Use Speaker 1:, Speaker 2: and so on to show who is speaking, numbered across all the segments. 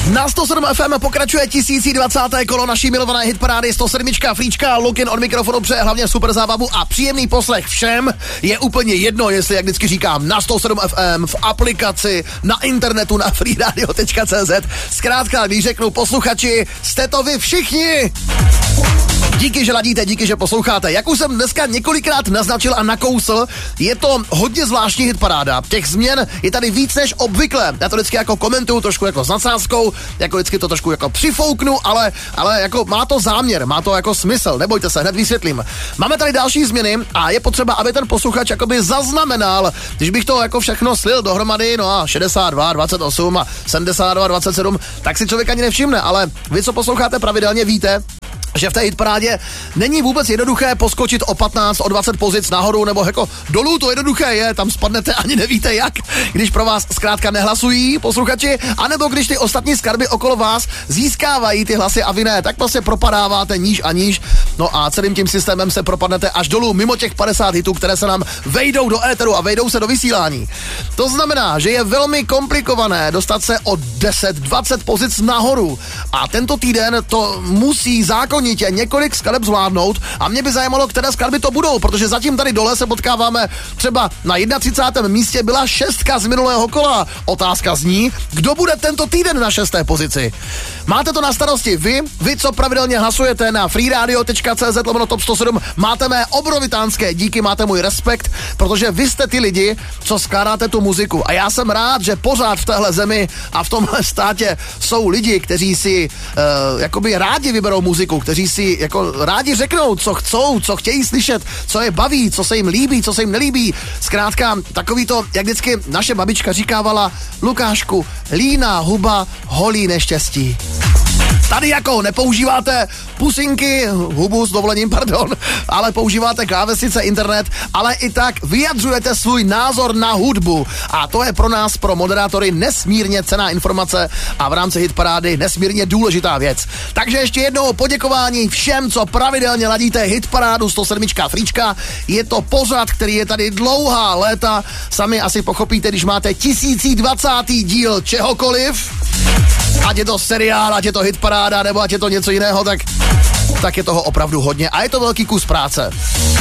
Speaker 1: Na 107 FM pokračuje 1020. kolo naší milované hitparády 107. Fríčka, Lukin od mikrofonu přeje hlavně super zábavu a příjemný poslech všem. Je úplně jedno, jestli, jak vždycky říkám, na 107 FM, v aplikaci, na internetu, na freeradio.cz. Zkrátka, když řeknu posluchači, jste to vy všichni. Díky, že ladíte, díky, že posloucháte. Jak už jsem dneska několikrát naznačil a nakousl, je to hodně zvláštní hitparáda. Těch změn je tady víc než obvykle. Já to vždycky jako komentuju trošku jako s nadsázkou, jako vždycky to trošku jako přifouknu, ale jako má to záměr, má to jako smysl. Nebojte se, hned vysvětlím. Máme tady další změny a je potřeba, aby ten posluchač jakoby zaznamenal, když bych to jako všechno slil dohromady, no a 62, 28 a 72, 27, tak si člověk ani nevšimne, ale vy, co posloucháte pravidelně, víte, že v té hitparádě není vůbec jednoduché poskočit o 15, o 20 pozic nahoru nebo jako dolů, to jednoduché je, tam spadnete ani nevíte jak, když pro vás zkrátka nehlasují posluchači, anebo když ty ostatní skladby okolo vás získávají ty hlasy a vy ne, tak prostě propadáváte níž a níž, no a celým tím systémem se propadnete až dolů mimo těch 50 hitů, které se nám vejdou do éteru a vejdou se do vysílání. To znamená, že je velmi komplikované dostat se o 10-20 pozic nahoru a tento týden to musí zákonitě několik skladeb zvládnout a mě by zajímalo, které skladby to budou, protože zatím tady dole se potkáváme třeba na 31. místě byla 6 z minulého kola. Otázka zní, kdo bude tento týden na 6. pozici. Máte to na starosti vy, co pravidelně hlasujete na freeradio.cz/top 107, máte mé obrovitánské díky, máte můj respekt, protože vy jste ty lidi, co skládáte tu muziku a já jsem rád, že pořád v téhle zemi a v tomhle státě jsou lidi, kteří si jakoby rádi vyberou muziku, kteří si jako rádi řeknou, co chcou, co chtějí slyšet, co je baví, co se jim líbí, co se jim nelíbí. Zkrátka, takový to, jak vždycky naše babička říkávala, Lukášku, líná huba, holí neštěstí. Tady jako nepoužíváte pusinky, hubu s dovolením, pardon, ale používáte klávesnice, internet, ale i tak vyjadřujete svůj názor na hudbu. A to je pro nás, pro moderátory, nesmírně cenná informace a v rámci hitparády nesmírně důležitá věc. Takže ještě jednou poděkování všem, co pravidelně ladíte hitparádu 107. Fríčka. Je to pořad, který je tady dlouhá léta. Sami asi pochopíte, když máte 1020. díl čehokoliv, ať je to seriál, ať je to hitparáda, nebo ať je to něco jiného, tak je toho opravdu hodně a je to velký kus práce.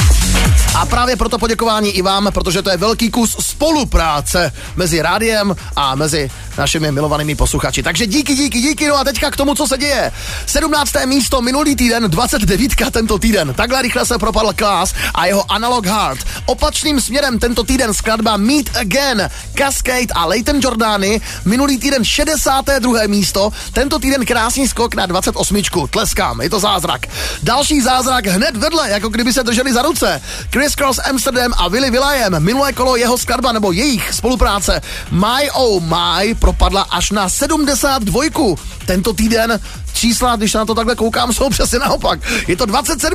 Speaker 1: A právě proto poděkování i vám, protože to je velký kus spolupráce mezi rádiem a mezi našimi milovanými posluchači. Takže díky, no a teďka k tomu, co se děje. 17. místo minulý týden, 29. tento týden. Takhle rychle se propadl Class a jeho Analog Heart. Opačným směrem tento týden skladba Meet Again, Cascade a Leighton Jordany. Minulý týden 62. místo, tento týden krásný skok na 28. Tleskám, je to zázrak. Další zázrak hned vedle, jako kdyby se drželi za ruce. Criss Cross Amsterdam a Willy Will.i.am. Minulé kolo jeho skladba nebo jejich spolupráce My Oh My propadla až na 72. Tento týden čísla, když na to takhle koukám, jsou přesně naopak. Je to 27.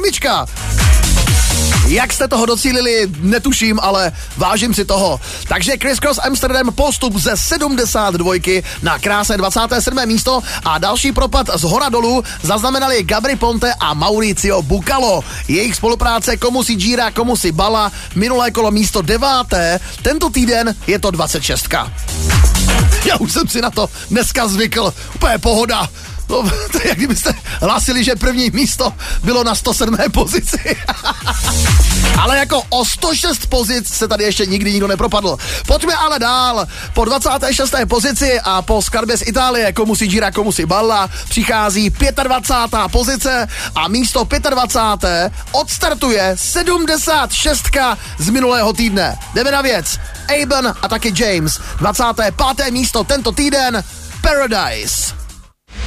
Speaker 1: Jak jste toho docílili, netuším, ale vážím si toho. Takže Criss Cross Amsterdam postup ze 72 na krásné 27. místo a další propad z hora dolů zaznamenali Gabry Ponte a Mauricio Bucalo. Jejich spolupráce Komu si Gira, Komu si Bala, minulé kolo místo 9. Tento týden je to 26. Já už jsem si na to dneska zvykl. Úplně pohoda. No, to je, jak kdybyste hlásili, že první místo bylo na 107. pozici. Ale jako o 106 pozic se tady ještě nikdy nikdo nepropadl. Pojďme ale dál. Po 26. pozici a po skladbě z Itálie Komu si Gira, Komu si Balla přichází 25. pozice a místo 25. odstartuje 76. z minulého týdne. Jdeme na věc. Aben a taky James. 25. místo tento týden Paradise.